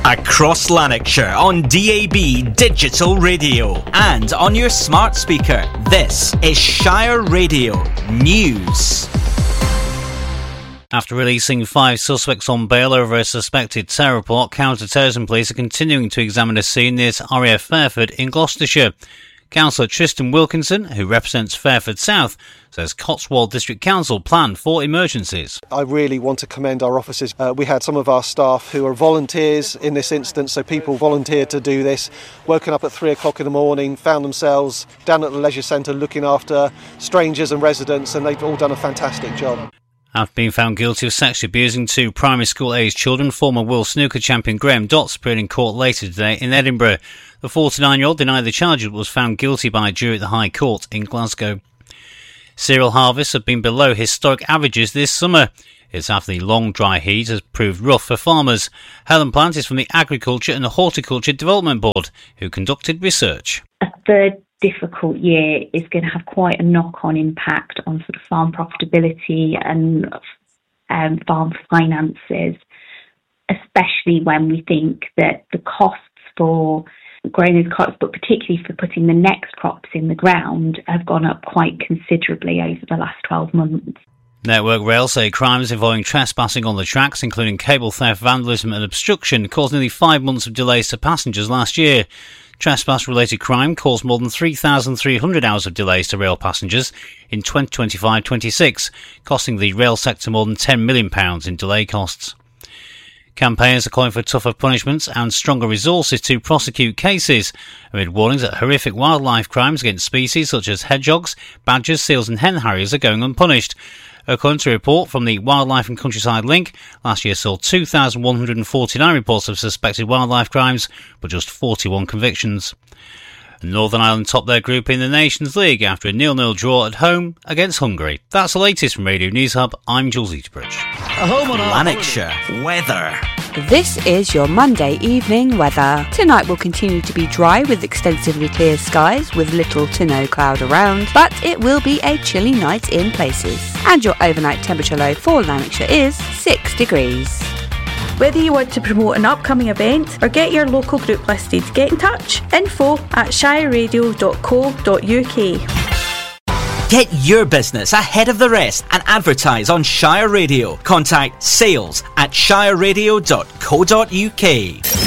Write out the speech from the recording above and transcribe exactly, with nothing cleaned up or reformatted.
Across Lanarkshire on D A B Digital Radio and on your smart speaker. This is Shire Radio News. After releasing five suspects on bail over a suspected terror plot, counter-terrorism police are continuing to examine a scene near R A F Fairford in Gloucestershire. Councillor Tristan Wilkinson, who represents Fairford South, says Cotswold District Council plan for emergencies. I really want to commend our officers. Uh, we had some of our staff who are volunteers in this instance, so people volunteered to do this, woken up at three o'clock in the morning, found themselves down at the leisure centre looking after strangers and residents, and they've all done a fantastic job. After being found guilty of sexually abusing two primary school-aged children, former world snooker champion Graham Dotts appeared in court later today in Edinburgh. The forty-nine-year-old denied the charges but was found guilty by a jury at the High Court in Glasgow. Cereal harvests have been below historic averages this summer. It's after the long dry heat has proved rough for farmers. Helen Plant is from the Agriculture and Horticulture Development Board, who conducted research. A third difficult year is going to have quite a knock-on impact on sort of farm profitability and um, farm finances, especially when we think that the costs for growing those crops, but particularly for putting the next crops in the ground, have gone up quite considerably over the last twelve months. Network Rail say crimes involving trespassing on the tracks, including cable theft, vandalism and obstruction, caused nearly five months of delays to passengers last year. Trespass-related crime caused more than three thousand three hundred hours of delays to rail passengers in twenty twenty-five twenty-six, costing the rail sector more than ten million pounds in delay costs. Campaigners are calling for tougher punishments and stronger resources to prosecute cases, amid warnings that horrific wildlife crimes against species such as hedgehogs, badgers, seals and hen harriers are going unpunished. According to a report from the Wildlife and Countryside Link, last year saw two thousand one hundred forty-nine reports of suspected wildlife crimes, but just forty-one convictions. Northern Ireland topped their group in the Nations League after a nil-nil draw at home against Hungary. That's the latest from Radio News Hub. I'm Jules Eaterbridge. Lanarkshire weather. This is your Monday evening weather. Tonight will continue to be dry with extensively clear skies with little to no cloud around, but it will be a chilly night in places. And your overnight temperature low for Lanarkshire is six degrees. Whether you want to promote an upcoming event or get your local group listed, get in touch. Info at shire radio dot co dot uk. Get your business ahead of the rest and advertise on Shire Radio. Contact sales at shire radio dot co dot uk.